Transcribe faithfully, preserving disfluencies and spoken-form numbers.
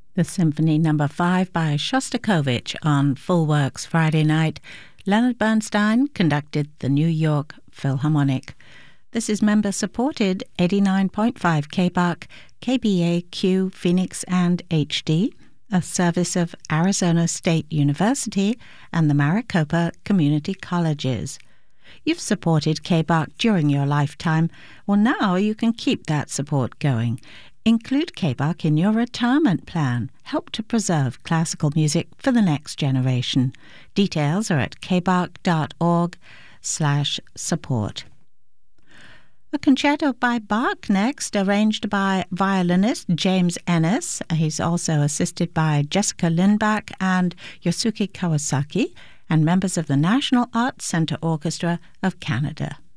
The Symphony Number five by Shostakovich on Full Works Friday night. Leonard Bernstein conducted the New York Philharmonic. This is member-supported eighty-nine point five K B A C, K B A Q, Phoenix, and H D, a service of Arizona State University and the Maricopa Community Colleges. You've supported K B A C during your lifetime. Well, now you can keep that support going. Include K B A C in your retirement plan. Help to preserve classical music for the next generation. Details are at kbac.org slash support. A concerto by Bach next, arranged by violinist James Ennis. He's also assisted by Jessica Lindbach and Yosuke Kawasaki, and members of the National Arts Centre Orchestra of Canada.